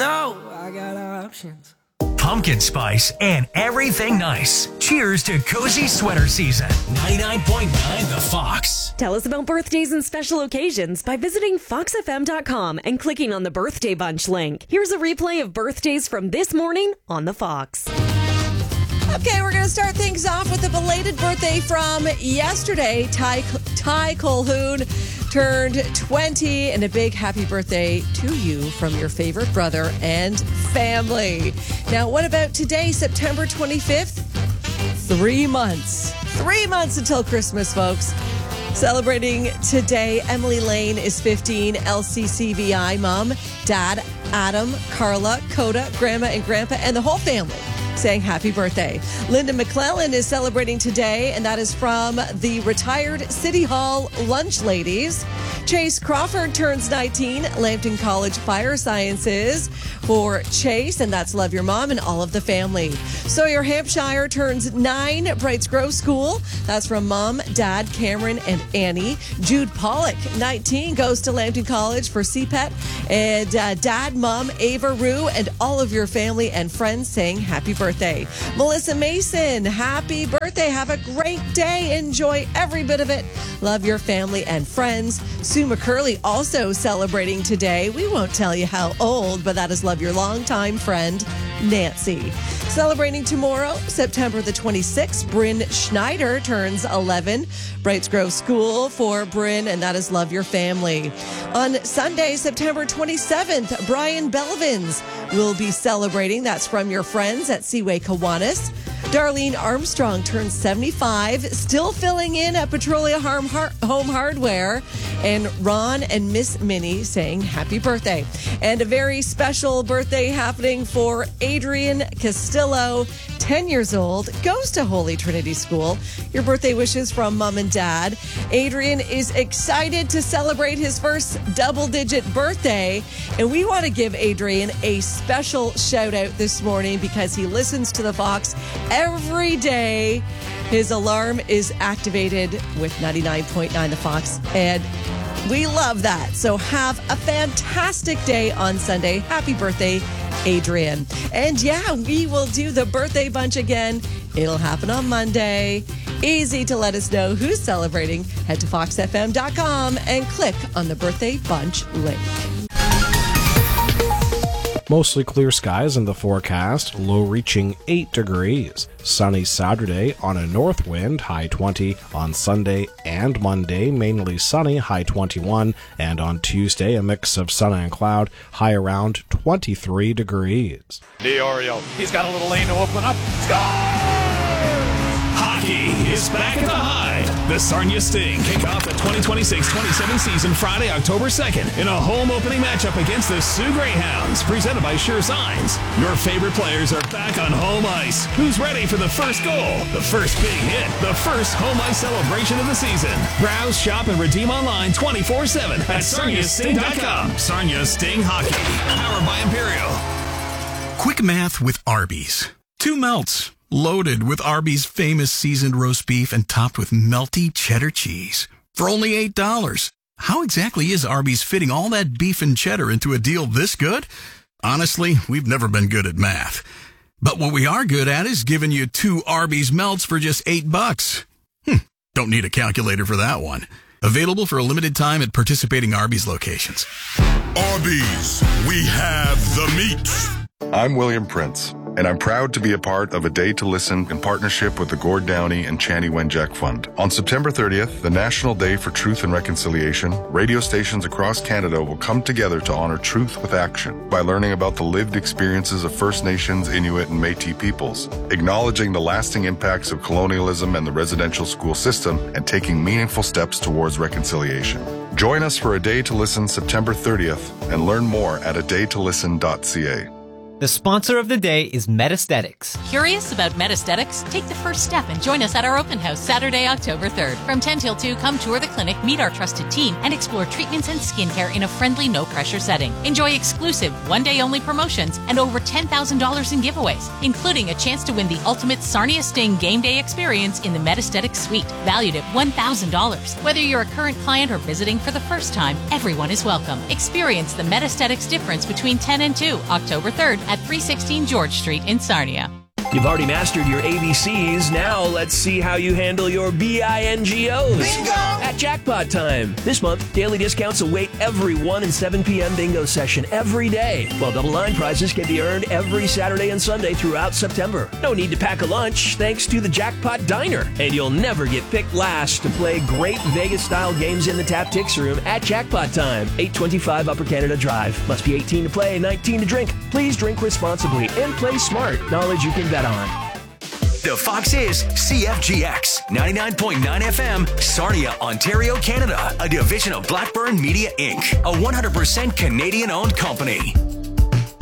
know I got options. Pumpkin spice and everything nice. Cheers to cozy sweater season. 99.9 The Fox. Tell us about birthdays and special occasions by visiting foxfm.com and clicking on the birthday bunch link. Here's a replay of birthdays from this morning on The Fox. Okay, we're going to start things off with a belated birthday from yesterday. Ty Colhoun turned 20, and a big happy birthday to you from your favorite brother and family. Now, what about today, September 25th? 3 months. 3 months until Christmas, folks. Celebrating today, Emily Lane is 15, LCCVI mom, dad, Adam, Carla, Coda, grandma and grandpa, and the whole family saying happy birthday. Linda McClellan is celebrating today, and that is from the retired City Hall lunch ladies. Chase Crawford turns 19, Lambton College Fire Sciences for Chase, and that's Love Your Mom and all of the family. Sawyer Hampshire turns 9, Brights Grove School. That's from Mom, Dad, Cameron, and Annie. Jude Pollock, 19, goes to Lambton College for CPET, and Dad, Mom, Ava Rue, and all of your family and friends saying happy birthday. Melissa Mason, happy birthday. Have a great day. Enjoy every bit of it. Love your family and friends. Sue McCurley also celebrating today. We won't tell you how old, but that is Love Your longtime friend, Nancy. Celebrating tomorrow, September the 26th, Bryn Schneider turns 11. Brights Grove School for Bryn, and that is Love Your Family. On Sunday, September 27th, Brian Belvins will be celebrating. That's from your friends at Seaway Kiwanis. Darlene Armstrong turns 75, still filling in at Petrolia Home Hardware. And Ron and Miss Minnie saying happy birthday. And a very special birthday happening for Adrian Castillo, 10 years old, goes to Holy Trinity School. Your birthday wishes from Mom and Dad. Adrian is excited to celebrate his first double-digit birthday. And we want to give Adrian a special shout out this morning because he listens to the Fox every day. His alarm is activated with 99.9 The Fox, and we love that. So have a fantastic day on Sunday. Happy birthday, Adrian. And yeah, we will do the birthday bunch again. It'll happen on Monday. Easy to let us know who's celebrating. Head to foxfm.com and click on the birthday bunch link. Mostly clear skies in the forecast, low reaching 8 degrees. Sunny Saturday on a north wind, high 20. On Sunday and Monday, mainly sunny, high 21. And on Tuesday, a mix of sun and cloud, high around 23 degrees. DiOrio, he's got a little lane to open up. Score! Hockey is back at the Hyde. The Sarnia Sting kick off the 2026-27 season Friday, October 2nd in a home opening matchup against the Sioux Greyhounds, presented by Sure Signs. Your favorite players are back on home ice. Who's ready for the first goal, the first big hit, the first home ice celebration of the season? Browse, shop, and redeem online 24/7 at sarniasting.com. Sarnia Sting Hockey, powered by Imperial. Quick math with Arby's. 2 melts. Loaded with Arby's famous seasoned roast beef and topped with melty cheddar cheese. For only $8. How exactly is Arby's fitting all that beef and cheddar into a deal this good? Honestly, we've never been good at math. But what we are good at is giving you 2 Arby's melts for just $8. Don't need a calculator for that one. Available for a limited time at participating Arby's locations. Arby's, we have the meat. I'm William Prince, and I'm proud to be a part of A Day to Listen in partnership with the Gord Downey and Chani Wenjack Fund. On September 30th, the National Day for Truth and Reconciliation, radio stations across Canada will come together to honor truth with action by learning about the lived experiences of First Nations, Inuit, and Métis peoples, acknowledging the lasting impacts of colonialism and the residential school system, and taking meaningful steps towards reconciliation. Join us for A Day to Listen September 30th and learn more at adaytolisten.ca. The sponsor of the day is Metasthetics. Curious about Metasthetics? Take the first step and join us at our open house Saturday, October 3rd. From 10 till 2, come tour the clinic, meet our trusted team, and explore treatments and skincare in a friendly, no-pressure setting. Enjoy exclusive, one-day-only promotions and over $10,000 in giveaways, including a chance to win the ultimate Sarnia Sting game day experience in the Metasthetics Suite, valued at $1,000. Whether you're a current client or visiting for the first time, everyone is welcome. Experience the Metasthetics difference between 10 and 2, October 3rd at 316 George Street in Sarnia. You've already mastered your ABCs. Now let's see how you handle your BINGOs. Bingo! At Jackpot Time. This month, daily discounts await every 1 and 7 p.m. bingo session every day, while double line prizes can be earned every Saturday and Sunday throughout September. No need to pack a lunch thanks to the Jackpot Diner. And you'll never get picked last to play great Vegas-style games in the Tap-Tix Room at Jackpot Time, 825 Upper Canada Drive. Must be 18 to play, 19 to drink. Please drink responsibly and play smart. Knowledge you can bet on. The Fox is CFGX 99.9 FM, Sarnia, Ontario, Canada, a division of Blackburn Media Inc., a 100% Canadian-owned company.